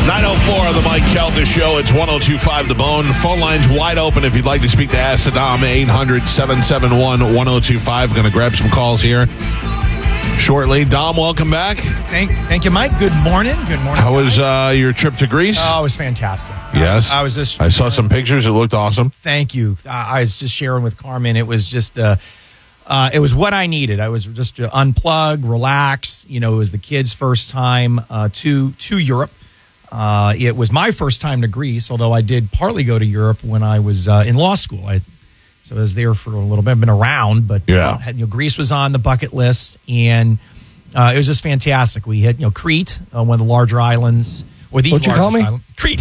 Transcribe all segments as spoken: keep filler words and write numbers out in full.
nine oh four on the Mike Calta Show. It's one oh two point five The Bone. Phone lines wide open if you'd like to speak to Ask Saddam. eight hundred, seven seven one, one oh two five. Going to grab some calls here shortly. Dom, welcome back. Thank, thank you, Mike. Good morning. Good morning. How was guys. uh, your trip to Greece? Oh, it was fantastic. Yes. I, I was just. I saw some pictures. It looked awesome. Thank you. I, I was just sharing with Carmen. It was just. Uh, Uh, it was what I needed. I was just to unplug, relax. You know, it was the kids' first time uh, to to Europe. Uh, it was my first time to Greece, although I did partly go to Europe when I was uh, in law school. I, so I was there for a little bit. I've been around, but yeah. uh, you know, Greece was on the bucket list, and uh, it was just fantastic. We hit, you know, Crete, uh, one of the larger islands, or the What'd you largest call me? island, Crete,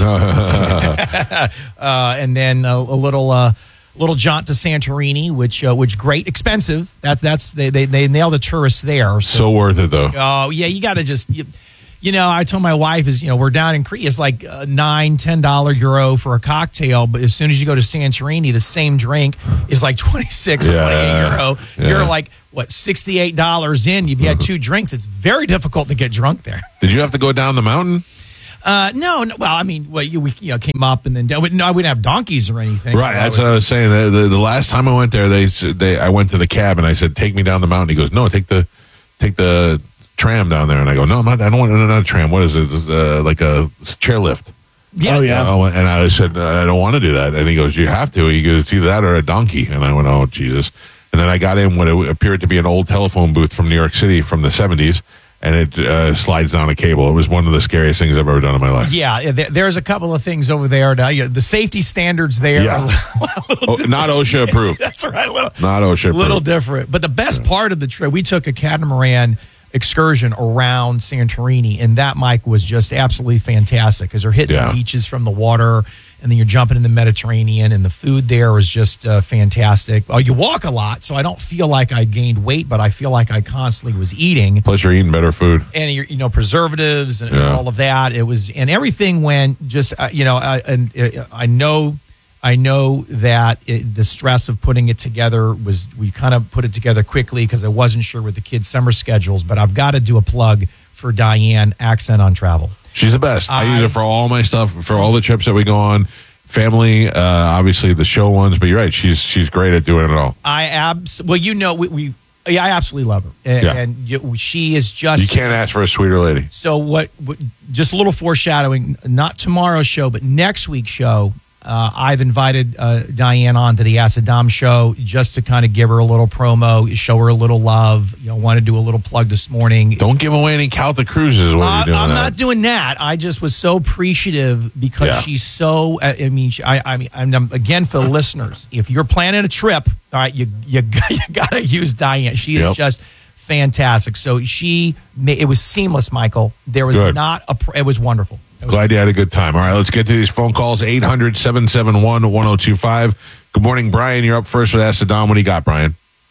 uh, and then a, a little. Uh, Little jaunt to Santorini, which uh, which great, expensive. That that's they they, they nail the tourists there. So, so worth it though. Oh yeah, you got to just you, you know. I told my wife is you know we're down in Crete. It's like uh, nine ten dollar euro for a cocktail, but as soon as you go to Santorini, the same drink is like twenty six, yeah, twenty eight euro. Yeah. You're like what sixty eight dollars in. You've had two drinks. It's very difficult to get drunk there. Did you have to go down the mountain? Uh, no, no, well, I mean, well, you, we you know, came up and then no, I wouldn't have donkeys or anything. Right, that's was, what I was saying. The, the, the last time I went there, they they I went to the cab and I said, "Take me down the mountain." He goes, "No, take the take the tram down there." And I go, "No, I'm not. I don't want no, not a tram. What is it? It's, uh, like a chairlift." Yeah. Oh yeah. Oh, and I said, "I don't want to do that." And he goes, "You have to." He goes, "It's either that or a donkey." And I went, "Oh Jesus!" And then I got in what appeared to be an old telephone booth from New York City from the seventies. And it uh, slides down a cable. It was one of the scariest things I've ever done in my life. Yeah, there, there's a couple of things over there. Now, you know, the safety standards there Yeah. are a little Oh, not OSHA approved. That's right. A little, Not OSHA approved. little different. But the best yeah. part of the trip, we took a catamaran excursion around Santorini, and that, Mike, was just absolutely fantastic because they're hitting Yeah. the beaches from the water, and then you're jumping in the Mediterranean, and the food there was just uh, fantastic. Well, you walk a lot, so I don't feel like I gained weight, but I feel like I constantly was eating. Plus, you're eating better food. And, you know, preservatives and, Yeah. and all of that. It was, and everything went just, uh, you know, I, and uh, I know, I know that it, the stress of putting it together was, we kind of put it together quickly because I wasn't sure with the kids' summer schedules, but I've got to do a plug for Diane, Accent on Travel. She's the best. I, I use I- it for all my stuff, for all the trips that we go on. Family, uh, obviously the show ones, but you're right. She's she's great at doing it all. I abs, well, you know, we, we yeah, I absolutely love her. And, Yeah. and you, she is just. You can't ask for a sweeter lady. So what, what? Just a little foreshadowing. Not tomorrow's show, but next week's show. Uh, I've invited uh, Diane on to the Ask Saddam show just to kind of give her a little promo, show her a little love. You know, want to do a little plug this morning. Don't give away any Calta cruises while Uh, you're doing I'm that. not doing that. I just was so appreciative because Yeah. she's so. I I mean, she, I, I mean, I'm, I'm- again for the listeners. If you're planning a trip, all right, you you you got to use Diane. She is Yep. just fantastic. So she, ma- it was seamless, Michael. There was Good. not a. pr- It was wonderful. It was Glad you had a good time. All right, let's get to these phone calls. eight hundred, seven seven one, one oh two five. Good morning, Brian. You're up first with Ask Saddam. What do you got, Brian?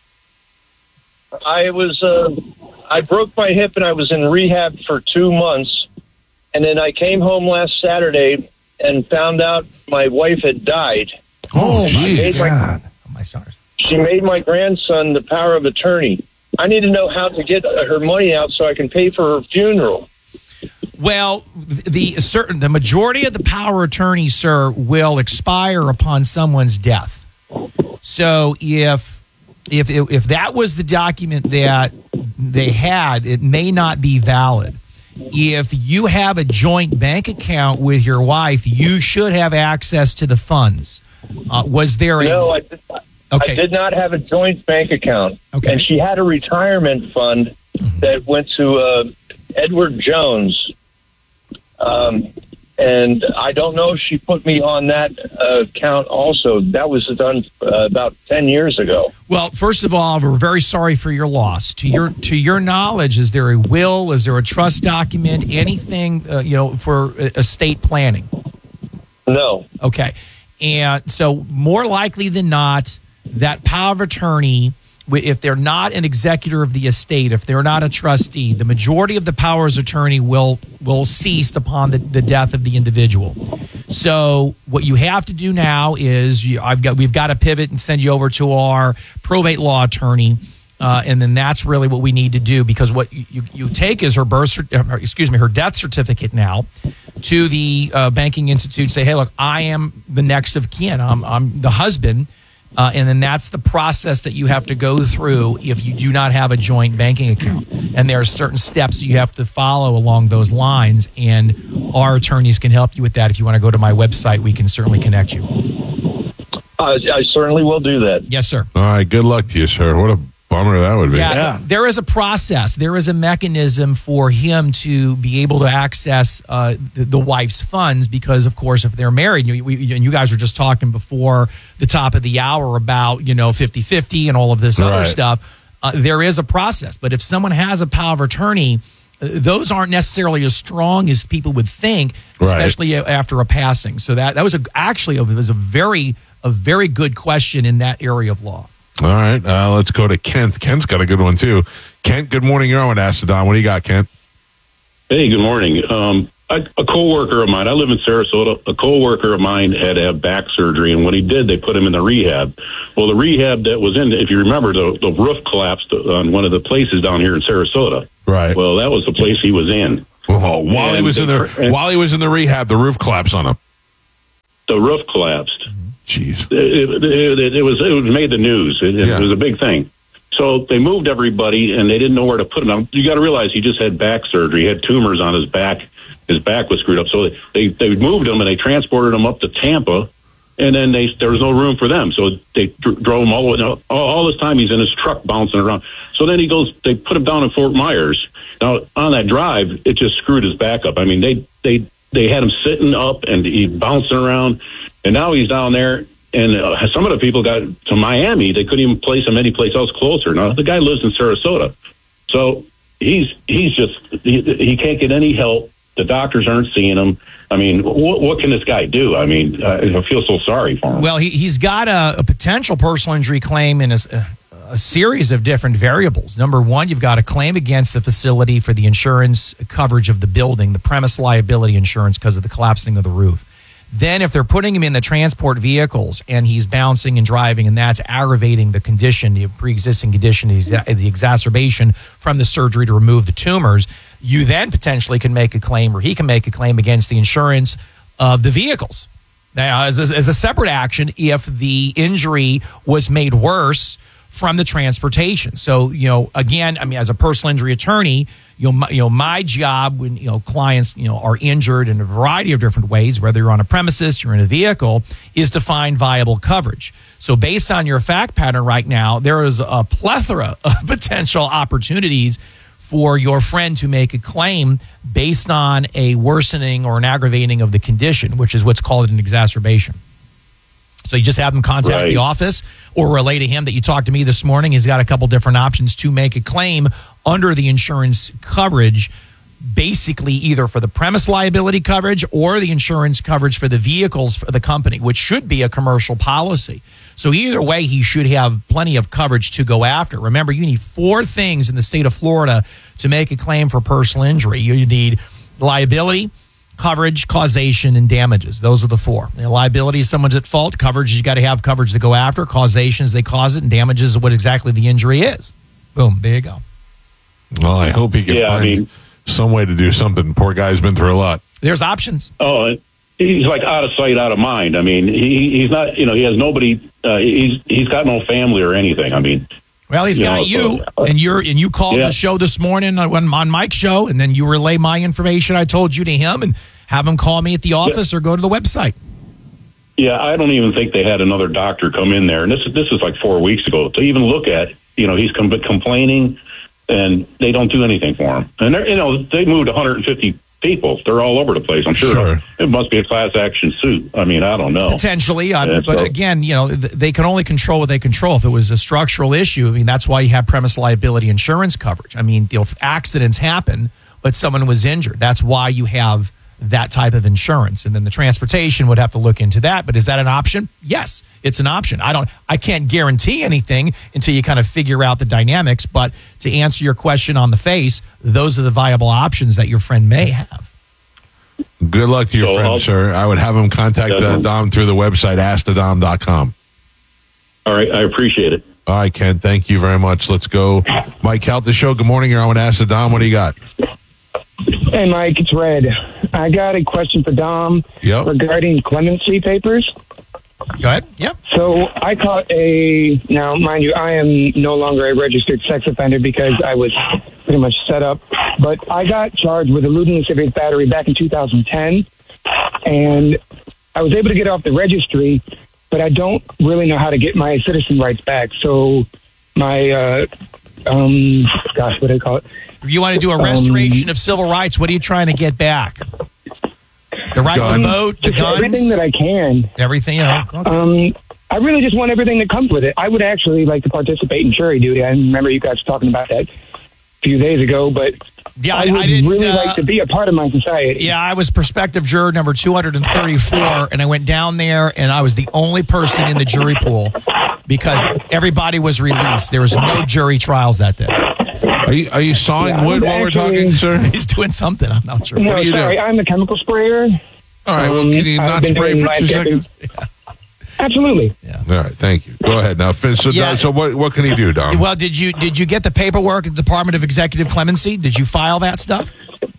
I was, uh, I broke my hip and I was in rehab for two months. And then I came home last Saturday and found out my wife had died. Oh, I made geez. my- God. oh, my stars. She made my grandson the power of attorney. I need to know how to get her money out so I can pay for her funeral. Well, the certain the majority of the power of attorney, sir, will expire upon someone's death. So if if if, if that was the document that they had, it may not be valid. If you have a joint bank account with your wife, you should have access to the funds. Uh, was there a No, I did, Okay. I did not have a joint bank account. Okay. And she had a retirement fund that went to uh, Edward Jones. Um, and I don't know if she put me on that uh, account also. That was done uh, about ten years ago. Well, first of all, we're very sorry for your loss. To your to your knowledge, is there a will? Is there a trust document? Anything uh, you know for uh, estate planning? No. Okay, and so more likely than not, that power of attorney, if they're not an executor of the estate, if they're not a trustee, the majority of the powers of attorney will will cease upon the, the death of the individual. So what you have to do now is you, I've got we've got to pivot and send you over to our probate law attorney. Uh, and then that's really what we need to do, because what you, you, you take is her birth, cer- uh, excuse me, her death certificate now. to the uh, banking institute, say, hey, look, I am the next of kin. I'm, I'm the husband. Uh, and then that's the process that you have to go through if you do not have a joint banking account. And there are certain steps you have to follow along those lines. And our attorneys can help you with that. If you want to go to my website, we can certainly connect you. I, I certainly will do that. Yes, sir. All right. Good luck to you, sir. What a bummer that would be. Yeah, Yeah. there is a process. There is a mechanism for him to be able to access uh, the, the wife's funds because, of course, if they're married, you, we, and you guys were just talking before the top of the hour about, you know, fifty-fifty and all of this other Right. stuff, uh, there is a process. But if someone has a power of attorney, uh, those aren't necessarily as strong as people would think, Right. especially after a passing. So that, that was a, actually, it was a very, a very good question in that area of law. All right. Uh, let's go to Kent. Kent's got a good one, too. Kent, good morning. You're on with Ask the Don. What do you got, Kent? Hey, good morning. Um, I, a coworker of mine, I live in Sarasota, a coworker of mine had to have back surgery, and when he did, they put him in the rehab. Well, the rehab that was in, if you remember, the, the roof collapsed on one of the places down here in Sarasota. Right. Well, that was the place he was in. Oh, while he And was in they- the while he was in the rehab, the roof collapsed on him. The roof collapsed. Jeez. It, it, it, it was it was made the news. It, Yeah. it was a big thing. So they moved everybody, and they didn't know where to put him. Now, you got to realize he just had back surgery. He had tumors on his back. His back was screwed up. So they they moved him, and they transported him up to Tampa, and then they there was no room for them. So they dr- drove him all the way. All, all this time, he's in his truck bouncing around. So then he goes. They put him down in Fort Myers. Now on that drive, it just screwed his back up. I mean, they they they had him sitting up, and he bouncing around. And now he's down there, and uh, some of the people got to Miami. They couldn't even place him anyplace else closer. Now, the guy lives in Sarasota. So he's he's just, he, he can't get any help. The doctors aren't seeing him. I mean, what, what can this guy do? I mean, I feel so sorry for him. Well, he, he's got a, a potential personal injury claim in a, a series of different variables. Number one, you've got a claim against the facility for the insurance coverage of the building, the premise liability insurance because of the collapsing of the roof. Then if they're putting him in the transport vehicles and he's bouncing and driving and that's aggravating the condition, the pre-existing condition, the exacerbation from the surgery to remove the tumors, you then potentially can make a claim or he can make a claim against the insurance of the vehicles. Now, as a, as a separate action, if the injury was made worse from the transportation. So, you know, again, I mean, as a personal injury attorney, you know, my, you know, my job when, you know, clients, you know, are injured in a variety of different ways, whether you're on a premises, you're in a vehicle, is to find viable coverage. So based on your fact pattern right now, there is a plethora of potential opportunities for your friend to make a claim based on a worsening or an aggravating of the condition, which is what's called an exacerbation. So you just have them contact Right. the office or relay to him that you talked to me this morning. He's got a couple different options to make a claim under the insurance coverage, basically either for the premise liability coverage or the insurance coverage for the vehicles for the company, which should be a commercial policy. So either way, he should have plenty of coverage to go after. Remember, you need four things in the state of Florida to make a claim for personal injury. You need liability, coverage, causation, and damages. Those are the four. You know, liability is someone's at fault. Coverage, you got to have coverage to go after. Causation is they cause it, and damages is what exactly the injury is. Boom, there you go. Well, I hope he can Yeah, I find mean- some way to do something. Poor guy's been through a lot. There's options. Oh, and he's like out of sight, out of mind. I mean, he he's not, you know, he has nobody, uh, he's he's got no family or anything. I mean, Well, he's You got know, you, so- and you're and you called Yeah. the show this morning on, on Mike's show, and then you relay my information I told you to him, and have him call me at the office or go to the website. yeah, I don't even think they had another doctor come in there. And this is, this is like four weeks ago to even look at, you know, he's com- complaining and they don't do anything for him. And they're, you know, they moved one hundred fifty people. They're all over the place. I'm sure, Sure. it must be a class action suit. I mean, I don't know. Potentially, uh, Yeah, but so- again, you know, th- they can only control what they control. If it was a structural issue, I mean, that's why you have premise liability insurance coverage. I mean, you know, if accidents happen, but someone was injured, that's why you have that type of insurance. And then the transportation would have to look into that. But is that an option? Yes, it's an option. I don't, I can't guarantee anything until you kind of figure out the dynamics. But to answer your question on the face, those are the viable options that your friend may have. Good luck to your So friend, I'll- sir. I would have him contact uh, Definitely. Dom through the website, ask the dom dot com. All right, I appreciate it. All right, Ken, thank you very much. Let's go. Mike Out the show. Good morning. You're on with Ask the Dom. What do you got? Hey, Mike, it's Red. I got a question for Dom Yep. regarding clemency papers. Go ahead. Yep. So I caught a, now, mind you, I am no longer a registered sex offender because I was pretty much set up, but I got charged with eluding civic battery back in two thousand ten, and I was able to get off the registry, but I don't really know how to get my citizen rights back. So my, uh, um, gosh, what do they call it? You want to do a restoration Um, of civil rights? What are you trying to get back? The right Gun. to vote, the Just guns, everything that I can. everything. You know. Okay. Um, I really just want everything that comes with it. I would actually like to participate in jury duty. I remember you guys talking about that a few days ago, but Yeah, I I- would I didn't, really uh, like to be a part of my society. Yeah, I was prospective juror number two hundred thirty-four, and I went down there, and I was the only person in the jury pool because everybody was released. There was no jury trials that day. Are you, are you sawing Yeah, I wood was while we're actually- talking, sir? He's doing something. I'm not sure. No, What do you do? sorry, I'm a chemical sprayer. All right, well, Um, can you I've not been spray doing for two landscaping. seconds? Absolutely. All right, thank you. Go ahead now. Finish. So, Yeah. so what, what can he do, Dom? Well, did you did you get the paperwork at the Department of Executive Clemency? Did you file that stuff?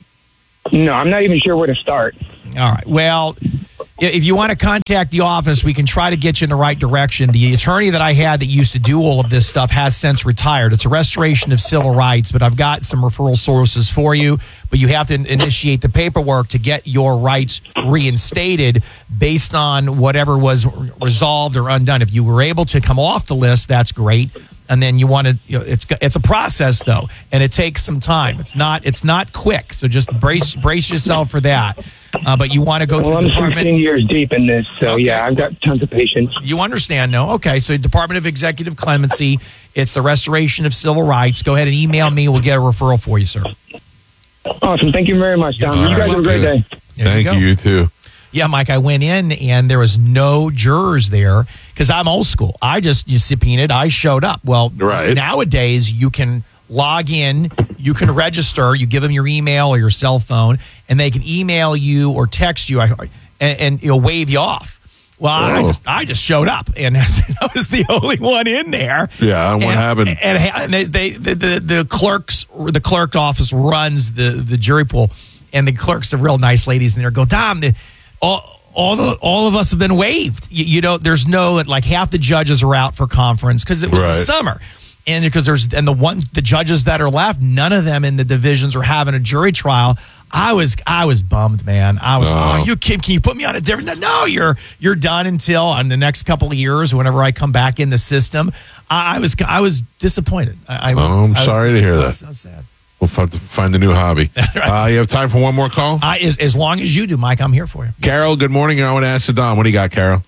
No, I'm not even sure where to start. All right. Well, i- if you want to contact the office, we can try to get you in the right direction. The attorney that I had that used to do all of this stuff has since retired. It's a restoration of civil rights, but I've got some referral sources for you. But you have to initiate the paperwork to get your rights reinstated based on whatever was resolved or undone. If you were able to come off the list, that's great. And then you want to, you know, it's it's a process though, and it takes some time. It's not it's not quick, so just brace brace yourself for that. Uh, but you want to go Well, to I'm the department. sixteen years deep in this, so Okay. yeah, I've got tons of patience. You understand, no? Okay, so Department of Executive Clemency. It's the restoration of civil rights. Go ahead and email me. We'll get a referral for you, sir. Awesome. Thank you very much, Tom. All You guys right, have a great good. day. There Thank you you, go. you too. Yeah, Mike, I went in and there was no jurors there because I'm old school. I just you subpoenaed. I showed up. Well, Right. nowadays you can log in, you can register, you give them your email or your cell phone, and they can email you or text you and, and you know wave you off. Well, I Oh. just I just showed up, and I was the only one in there. Yeah, and what happened? And, and they, they the, the the clerks the clerk office runs the the jury pool, and the clerks are real nice ladies in there. Go, Dom, the, all all the all of us have been waived. You, you know, there's no like half the judges are out for conference because it was the Right. summer. And because there's and the one the judges that are left, none of them in the divisions are having a jury trial. I was I was bummed, man. I was. Oh. Oh, you can can you put me on a different? No, you're you're done until in the next couple of years. Whenever I come back in the system, I, I was I was disappointed. I, I was, Oh, I'm I was sorry to hear that. So sad. We'll find, find a new hobby. right. Uh, you have time for one more call? I, as, as long as you do, Mike, I'm here for you. Carol, good morning. I want to ask the Don. What do you got, Carol?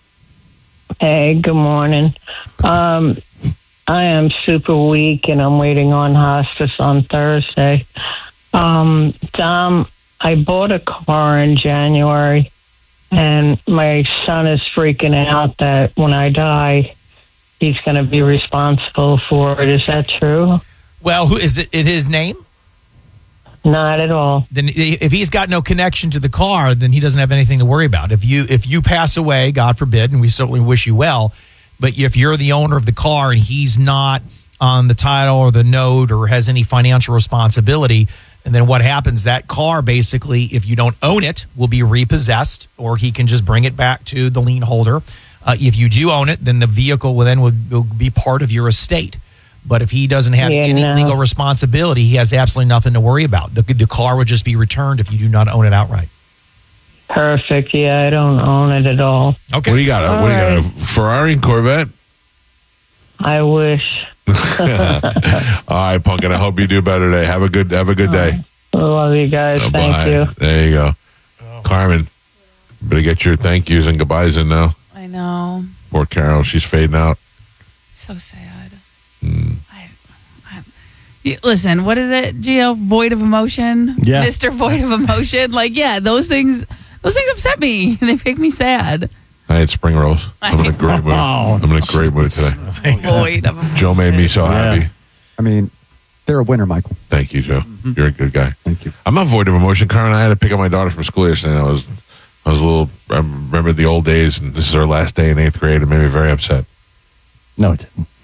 Hey, good morning. Um, I am super weak and I'm waiting on hospice on Thursday. Um, Dom, I bought a car in January and my son is freaking out that when I die, he's going to be responsible for it. Is that true? Well, who is it in his name? Not at all. Then if he's got no connection to the car, then he doesn't have anything to worry about. If you if you pass away, God forbid, and we certainly wish you well, but if you're the owner of the car and he's not on the title or the note or has any financial responsibility, and then what happens, that car basically, if you don't own it, will be repossessed, or he can just bring it back to the lien holder. Uh, if you do own it, then the vehicle will then will, will be part of your estate. But if he doesn't have Yeah, any no. legal responsibility, he has absolutely nothing to worry about. The, the car would just be returned if you do not own it outright. Perfect. Yeah, I don't own it at all. Okay. What do you got? All what do you got? A right. Ferrari and Corvette? I wish. All right, Pumpkin. I hope you do better today. Have a good have a good day. Love you guys. Bye-bye. Thank you. There you go. Carmen, better get your thank yous and goodbyes in now. I know. Poor Carol. She's fading out. It's so sad. Mm. I, I, you- listen, what is it, Gio? Void of emotion? Yeah. Mister Void of emotion? Like, yeah, those things, those things upset me. They make me sad. I had spring rolls. I'm in a great mood. I'm in a great mood today. Void of emotion. Joe made me so Yeah. happy. I mean, they're a winner, Michael. Thank you, Joe. You're a good guy. Thank you. I'm not void of emotion. Carmen, I had to pick up my daughter from school yesterday. And I was, I was a little. I remember the old days, and this is our last day in eighth grade. It made me very upset. No, it didn't. Yeah,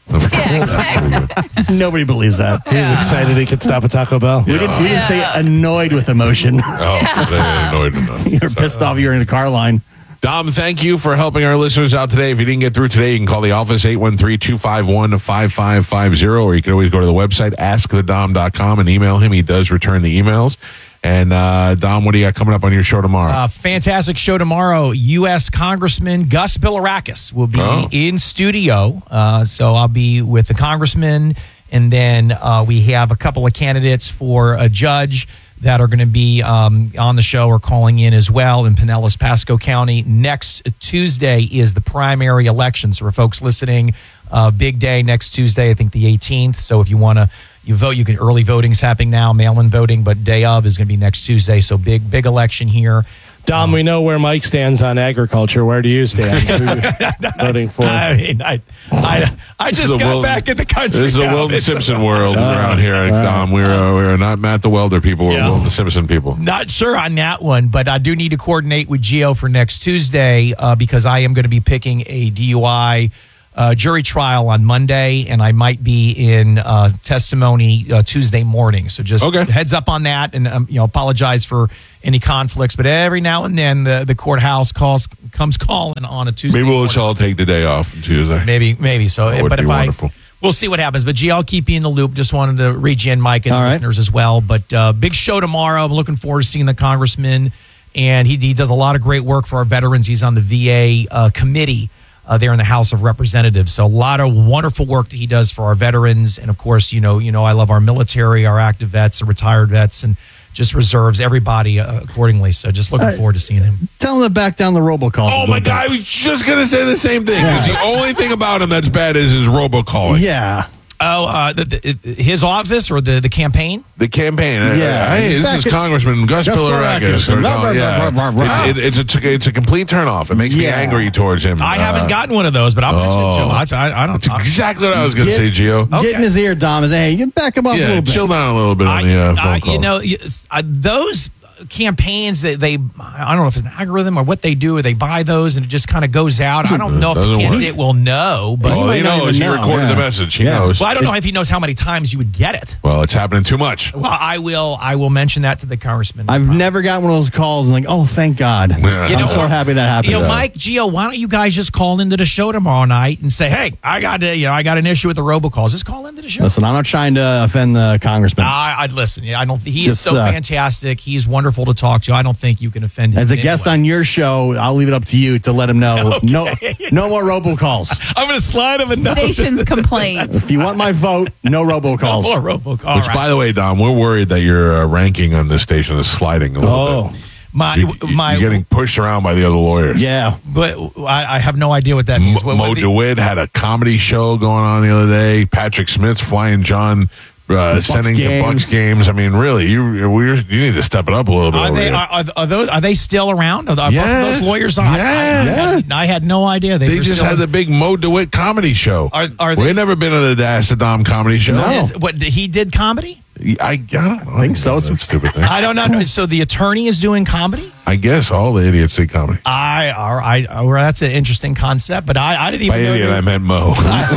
Yeah, exactly. Nobody believes that. He was excited he could stop at Taco Bell. You didn't, you didn't say Yeah. annoyed with emotion. Oh, they annoyed enough. You're pissed off you're in the car line. Dom, thank you for helping our listeners out today. If you didn't get through today, you can call the office eight one three, two five one, five five five zero, or you can always go to the website ask the dom dot com and email him. He does return the emails. And uh, Dom, what do you got coming up on your show tomorrow? Uh, fantastic show tomorrow. U S Congressman Gus Bilirakis will be Oh. in studio. Uh, so I'll be with the congressman, and then uh, we have a couple of candidates for a judge that are going to be um, on the show or calling in as well in Pinellas, Pasco County. Next Tuesday is the primary election. So for folks listening, uh, big day next Tuesday, I think the eighteenth. So if you want to you vote, you can early voting's happening now, mail-in voting, but day of is going to be next Tuesday. So big, big election here. Dom, we know where Mike stands on agriculture. Where do you stand? Who are you voting for? I mean, I, I, I This is just a got Wilton- back in the country. This is a now. Wilton It's- Simpson world Oh, around here, wow. Dom. We're, uh, we're not Matt the Welder people. We're Yeah. Wilton Simpson people. Not sure on that one, but I do need to coordinate with Gio for next Tuesday uh, because I am going to be picking a D U I uh, jury trial on Monday, and I might be in uh, testimony uh, Tuesday morning. So just Okay. heads up on that, and um, you know, apologize for any conflicts. But every now and then, the the courthouse calls comes calling on a Tuesday. Maybe we'll morning. just all take the day off on Tuesday. Maybe, maybe so. That would but be if wonderful. I, we'll see what happens. But G, I'll keep you in the loop. Just wanted to reach in, Mike, and All right. listeners as well. But uh, big show tomorrow. I'm looking forward to seeing the congressman, and he he does a lot of great work for our veterans. He's on the V A uh, committee uh, there in the House of Representatives. So a lot of wonderful work that he does for our veterans, and of course, you know, you know, I love our military, our active vets, the retired vets, and just reserves everybody uh, accordingly. So just looking Uh, forward to seeing him. Tell him to back down the robocall. Oh, my God. I was just going to say the same thing. Because the only thing about him that's bad is his robocalling. Yeah. Oh, uh, the, the, his office or the the campaign? The campaign. Uh, Yeah. Hey, this Back is at- Congressman Gus Gus Bilirakis. Bilirakis. Or Blah, no, blah, yeah. blah, blah, blah. It's, it, it's, a, t- it's a complete turnoff. It makes me Yeah. angry towards him. I Uh, haven't gotten one of those, but I'll mention it to him. Oh. I, I, I don't. That's exactly what I was going to say, Get- Gio. Okay. Get in his ear, Dom, and say, hey, you back him up a Yeah, little bit. chill down a little bit on I, the uh, phone I, call. you know, yes, uh, those campaigns that they, I don't know if it's an algorithm or what they do, or they buy those and it just kind of goes out. I don't know if the Doesn't work. candidate will know, but well, might he not knows. even He know, recorded yeah. the message. He Yeah. knows. well, I don't know if he knows how many times you would get it. Well, it's happening too much. Well, I will. I will mention that to the congressman. I've never gotten one of those calls and like, oh, thank God. Yeah. You I'm know, so happy that happened. You know, Mike, Gio, why don't you guys just call into the show tomorrow night and say, "Hey, I got a, you know, I got an issue with the robocalls. Just call into the show." Listen, I'm not trying to offend the congressman. I, I'd listen. Yeah, I don't. He Just, is so uh, fantastic. He's wonderful to talk to. I don't think you can offend him. As a in any guest way. on your show, I'll leave it up to you to let him know. No, no more robocalls. I'm going to slide him a note. Station's complaints. If you want my vote, no robocalls. More robocall. All Which, right. by the way, Dom, we're worried that your uh, ranking on this station is sliding a little Oh. bit. my You, you- my. you're getting pushed around by the other lawyers. Yeah. but I, I have no idea what that means. M- What- Mo what the- DeWitt had a comedy show going on the other day. Patrick Smith's flying John, uh, sending to games. Bucks games. I mean, really, you we're, you need to step it up a little bit. Are over they here. are, are, are those are they still around? Are, the- are both Yeah. of those lawyers on? I, I, Yeah. I had no idea they, They were just still had the big Mo DeWitt comedy show. Are- are they- We've never been to the Ask the Dom comedy show. No. Is- what he did comedy? I, I don't know. think so. That's a stupid thing. I don't know. So the attorney is doing comedy. I guess all the idiots say comedy. I, all right, well, that's an interesting concept, but I, I didn't even By know. idiot, they- I meant Mo.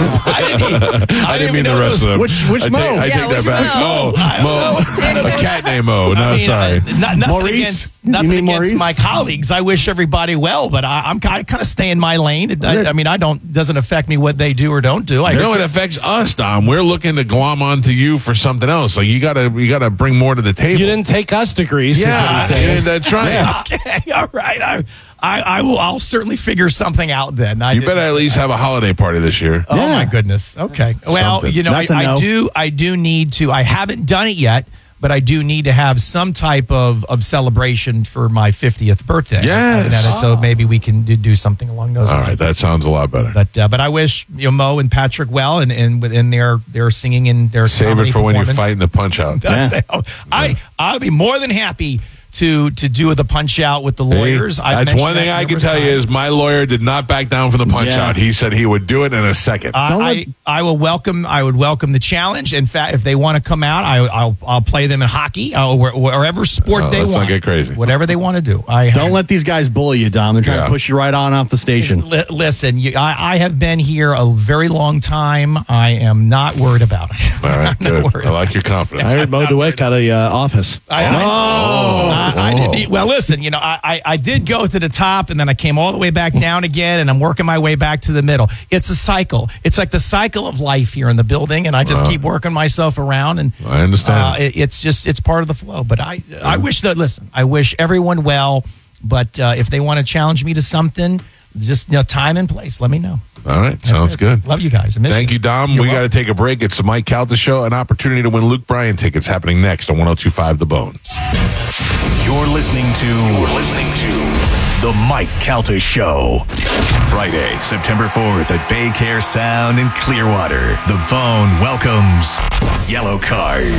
I didn't, even- I I didn't didn't mean even the know rest those- of them. Which- which I Mo? Take, I Yeah, take that which back. Mo? Mo. Mo. A cat named Mo. No, I mean, sorry. uh, not, nothing Maurice? against, You nothing mean against Maurice? my colleagues. I wish everybody well, but I, I'm kind of, kind of staying my lane. It, I, I mean, I don't doesn't affect me what they do or don't do. I You know, it affects us, Dom. We're looking to glom onto you for something else. Like you gotta, you gotta bring more to the table. You didn't take us to Greece. is what yeah, he's saying. yeah, that's right. okay, all right. I, I, I will. I'll certainly figure something out then. I You did- better at least have a holiday party this year. Oh Yeah. my goodness. Okay. Well, Something. you know, I, That's a I no. do. I do need to. I haven't done it yet, but I do need to have some type of, of celebration for my fiftieth birthday. Yes. And that- So maybe we can do, do something along those All lines. right, that sounds a lot better. But uh, but I wish you know Mo and Patrick well, and and within their their singing and their Save comedy it for when you performance. fight in the punch out. That's Yeah. it. I I'll be more than happy to to do the punch out with the lawyers. Hey, I've that's one mentioned thing that I can numerous tell you times. is my lawyer did not back down from the punch Yeah. out. He said he would do it in a second. I, I, I will welcome. I would welcome the challenge. In fact, if they want to come out, I, I'll I'll play them in hockey or where- wherever sport Oh, they let's not want. get crazy. Whatever they want to do. I Don't let these guys bully you, Dom. They're trying Yeah. to push you right on off the station. Li- listen. You, I, I have been here a very long time. I am not worried about it. All right, I'm not good. worried I like your confidence. I heard Mo DeWitt got a uh, office. I, I, Oh. I, I didn't eat, well, listen, you know, I, I, I did go to the top and then I came all the way back down again and I'm working my way back to the middle. It's a cycle. It's like the cycle of life here in the building and I just keep working myself around and I understand. uh, it, it's just, it's part of the flow. But I, I wish that, listen, I wish everyone well, but uh, if they want to challenge me to something, just, you know, time and place, let me know. All right, That's sounds it. good. Love you guys. I miss Thank you, Dom. You're we got to welcome. take a break. It's the Mike Calta Show, an opportunity to win Luke Bryan tickets happening next on one oh two point five The Bone. You're listening to You're listening to The Mike Calta Show. Friday, September fourth at Bay Care Sound in Clearwater. The Bone welcomes Yellow Card.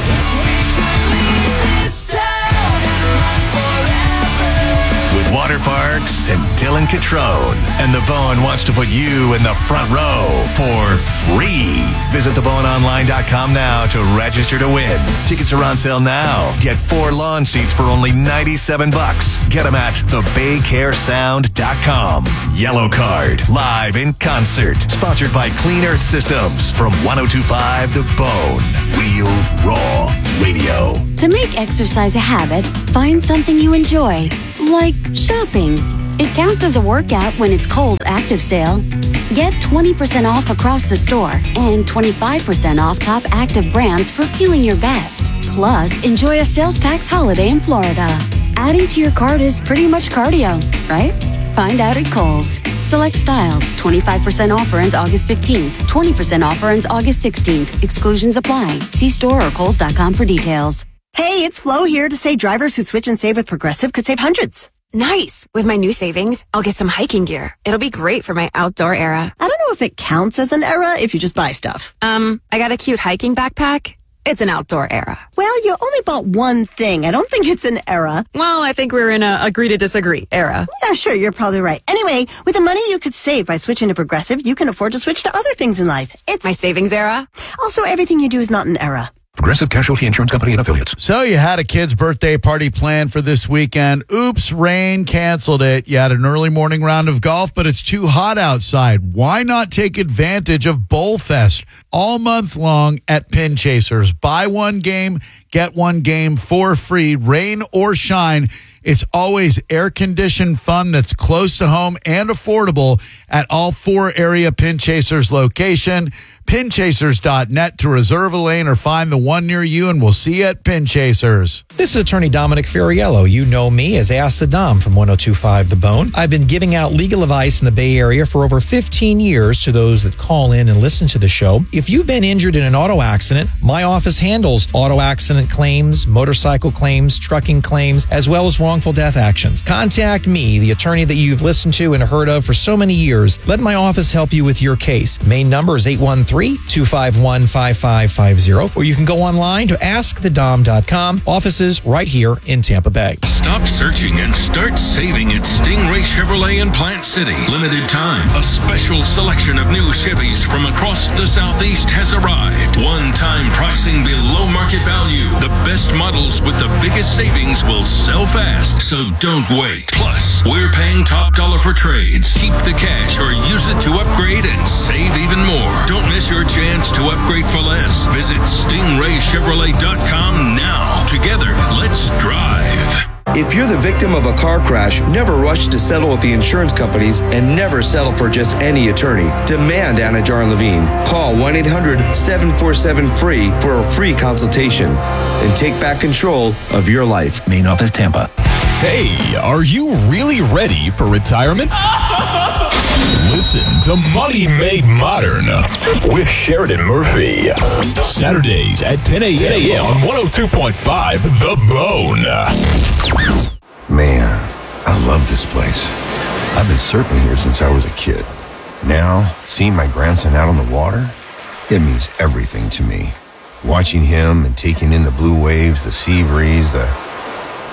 With Water Parks and Dylan Catrone. And The Bone wants to put you in the front row for free. Visit the bone online dot com now to register to win. Tickets are on sale now. Get four lawn seats for only ninety-seven bucks. Get them at the bay care sound dot com. Yellow Card, live in concert. Sponsored by Clean Earth Systems from one oh two point five The Bone. Real Raw Radio. To make exercise a habit, find something you enjoy, like shopping. It counts as a workout when it's Kohl's Active Sale. Get twenty percent off across the store and twenty-five percent off top active brands for feeling your best. Plus, enjoy a sales tax holiday in Florida. Adding to your cart is pretty much cardio, right? Find out at Kohl's. Select styles. twenty-five percent offer ends August fifteenth. twenty percent offer ends August sixteenth. Exclusions apply. See store or kohls dot com for details. Hey, it's Flo here to say drivers who switch and save with Progressive could save hundreds. Nice. With my new savings, I'll get some hiking gear. It'll be great for my outdoor era. I don't know if it counts as an era if you just buy stuff. Um, I got a cute hiking backpack. It's an outdoor era. Well, you only bought one thing. I don't think it's an era. Well, I think we're in a agree to disagree era. Yeah, sure, you're probably right. Anyway, with the money you could save by switching to Progressive, you can afford to switch to other things in life. It's my savings era. Also, everything you do is not an era. Progressive Casualty Insurance Company and Affiliates. So you had a kid's birthday party planned for this weekend. Oops, rain canceled it. You had an early morning round of golf, but it's too hot outside. Why not take advantage of Bowl Fest all month long at Pin Chasers? Buy one game, get one game for free, rain or shine. It's always air-conditioned fun that's close to home and affordable at all four area Pin Chasers location. pin chasers dot net to reserve a lane or find the one near you, and we'll see you at Pin Chasers. This is attorney Dominic Ferriello. You know me as Ask the Dom from one oh two point five The Bone. I've been giving out legal advice in the Bay Area for over fifteen years to those that call in and listen to the show. If you've been injured in an auto accident, my office handles auto accident claims, motorcycle claims, trucking claims, as well as wrongful death actions. Contact me, the attorney that you've listened to and heard of for so many years. Let my office help you with your case. Main number is eight one three, two five one, five five five zero, or you can go online to ask the dom dot com. Offices right here in Tampa Bay. Stop searching and start saving at Stingray Chevrolet in Plant City. Limited time. A special selection of new Chevys from across the Southeast has arrived. One-time pricing below market value. The best models with the biggest savings will sell fast, so don't wait. Plus, we're paying top dollar for trades. Keep the cash or use it to upgrade and save even more. Don't miss your chance to upgrade for less. Visit stingray chevrolet dot com now. Together, let's drive. If you're the victim of a car crash, never rush to settle with the insurance companies and never settle for just any attorney. Demand Anajar and Levine. Call one eight hundred, seven four seven, free for a free consultation and take back control of your life. Main office, Tampa. Hey, are you really ready for retirement? Listen to Money Made Modern with Sheridan Murphy. Saturdays at ten a.m. on one oh two point five The Bone. Man, I love this place. I've been surfing here since I was a kid. Now, seeing my grandson out on the water, it means everything to me. Watching him and taking in the blue waves, the sea breeze, the...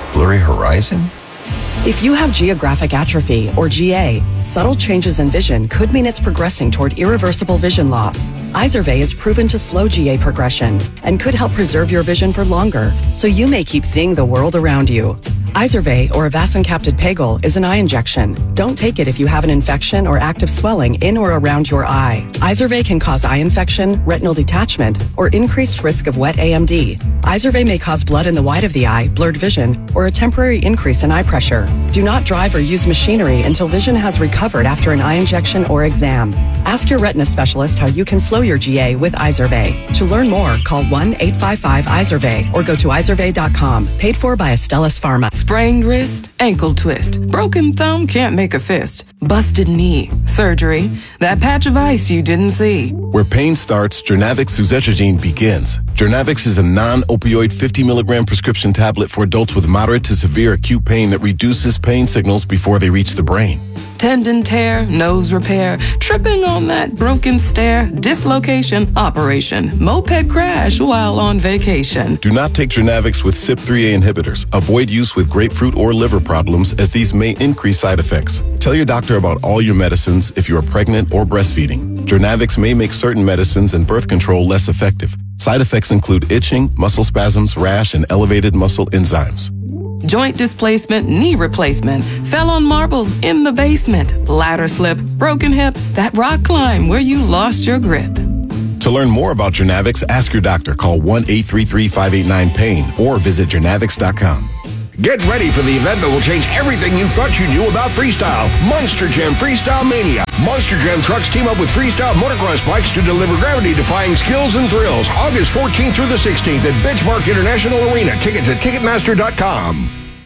Blurry horizon? If you have geographic atrophy, or G A, subtle changes in vision could mean it's progressing toward irreversible vision loss. Izervay is proven to slow G A progression and could help preserve your vision for longer, so you may keep seeing the world around you. Izervay, or avacincaptad pegol, is an eye injection. Don't take it if you have an infection or active swelling in or around your eye. Izervay can cause eye infection, retinal detachment, or increased risk of wet A M D. Izervay may cause blood in the white of the eye, blurred vision, or a temporary increase in eye pressure. Do not drive or use machinery until vision has recovered after an eye injection or exam. Ask your retina specialist how you can slow your G A with Izervay. To learn more, call one eight five five Izervay or go to izervay dot com. Paid for by Astellas Pharma. Sprained wrist, ankle twist, broken thumb can't make a fist, busted knee, surgery, that patch of ice you didn't see. Where pain starts, Jernavix suzetrigine begins. Jernavix is a non-opioid fifty milligram prescription tablet for adults with moderate to severe acute pain that reduces pain signals before they reach the brain. Tendon tear, nose repair, tripping on that broken stair, dislocation, operation, moped crash while on vacation. Do not take Jernavix with C Y P three A inhibitors. Avoid use with grapefruit or liver problems, as these may increase side effects. Tell your doctor about all your medicines if you are pregnant or breastfeeding. Jernavix may make certain medicines and birth control less effective. Side effects include itching, muscle spasms, rash, and elevated muscle enzymes. Joint displacement, knee replacement, fell on marbles in the basement, ladder slip, broken hip, that rock climb where you lost your grip. To learn more about Jernavix, ask your doctor. Call one eight three three, five eight nine, pain or visit jernavix dot com. Get ready for the event that will change everything you thought you knew about freestyle. Monster Jam Freestyle Mania. Monster Jam trucks team up with freestyle motocross bikes to deliver gravity-defying skills and thrills. August fourteenth through the sixteenth at Benchmark International Arena. Tickets at ticketmaster dot com.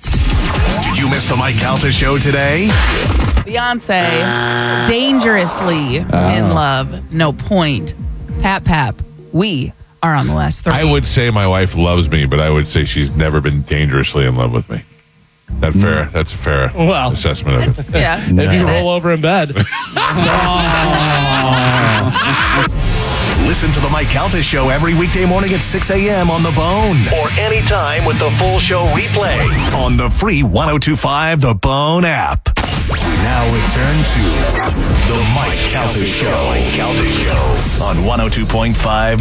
Did you miss the Mike Calta show today? Beyonce, dangerously in love. No point. Pap Pap, we are on the last three. I would say my wife loves me, but I would say she's never been dangerously in love with me. That fair? That's a fair Well, assessment of it. Yeah. If you roll over in bed. Listen to the Mike Calta show every weekday morning at six a.m. on The Bone. Or anytime with the full show replay on the free one oh two point five The Bone app. We now return to the Mike Calta show on one oh two point five